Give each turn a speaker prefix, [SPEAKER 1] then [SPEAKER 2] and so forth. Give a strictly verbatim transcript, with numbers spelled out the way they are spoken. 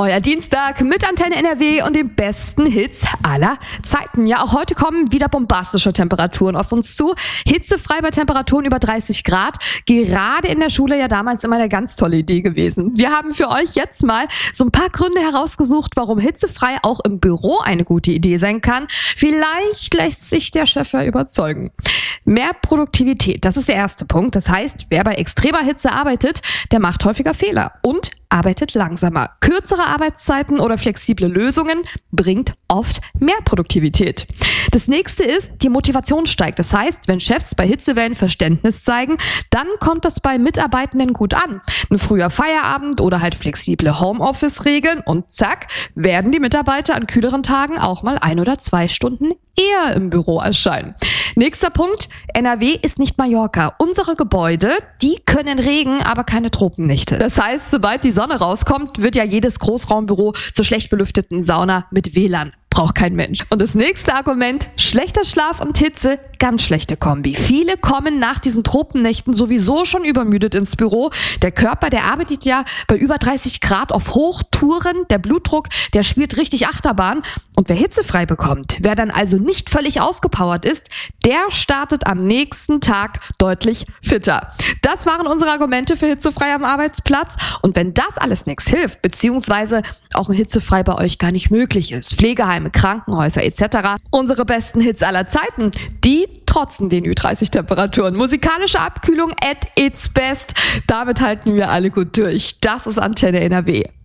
[SPEAKER 1] Euer Dienstag mit Antenne N R W und den besten Hits aller Zeiten. Ja, auch heute kommen wieder bombastische Temperaturen auf uns zu. Hitzefrei bei Temperaturen über dreißig Grad. Gerade in der Schule ja damals immer eine ganz tolle Idee gewesen. Wir haben für euch jetzt mal so ein paar Gründe herausgesucht, warum hitzefrei auch im Büro eine gute Idee sein kann. Vielleicht lässt sich der Chef ja überzeugen. Mehr Produktivität, das ist der erste Punkt. Das heißt, wer bei extremer Hitze arbeitet, der macht häufiger Fehler und arbeitet langsamer. Kürzere Arbeitszeiten oder flexible Lösungen bringt oft mehr Produktivität. Das nächste ist, die Motivation steigt. Das heißt, wenn Chefs bei Hitzewellen Verständnis zeigen, dann kommt das bei Mitarbeitenden gut an. Ein früher Feierabend oder halt flexible Homeoffice-Regeln und zack, werden die Mitarbeiter an kühleren Tagen auch mal ein oder zwei Stunden eher im Büro erscheinen. Nächster Punkt, N R W ist nicht Mallorca. Unsere Gebäude, die können Regen, aber keine Tropennächte. Das heißt, sobald die Sonne rauskommt, wird ja jedes Großraumbüro zur schlecht belüfteten Sauna mit W L A N. Braucht kein Mensch. Und das nächste Argument, schlechter Schlaf und Hitze, ganz schlechte Kombi. Viele kommen nach diesen Tropennächten sowieso schon übermüdet ins Büro. Der Körper, der arbeitet ja bei über dreißig Grad auf Hochtouren. Der Blutdruck, der spielt richtig Achterbahn. Und wer hitzefrei bekommt, wer dann also nicht völlig ausgepowert ist, der startet am nächsten Tag deutlich fitter. Das waren unsere Argumente für hitzefrei am Arbeitsplatz. Und wenn das alles nichts hilft, beziehungsweise auch ein hitzefrei bei euch gar nicht möglich ist, Pflegeheime, Krankenhäuser et cetera, unsere besten Hits aller Zeiten, die trotzen den Ü dreißig Temperaturen. Musikalische Abkühlung at its best. Damit halten wir alle gut durch. Das ist Antenne N R W.